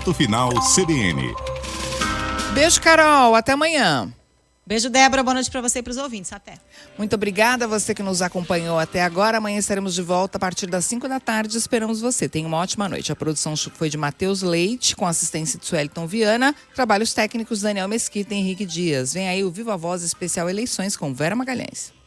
Ponto Final CBN. Beijo, Carol. Até amanhã. Beijo, Débora. Boa noite para você e para os ouvintes. Até. Muito obrigada a você que nos acompanhou até agora. Amanhã estaremos de volta a partir das 5 da tarde. Esperamos você. Tenha uma ótima noite. A produção foi de Matheus Leite, com assistência de Sueliton Viana. Trabalhos técnicos Daniel Mesquita e Henrique Dias. Vem aí o Viva Voz Especial Eleições com Vera Magalhães.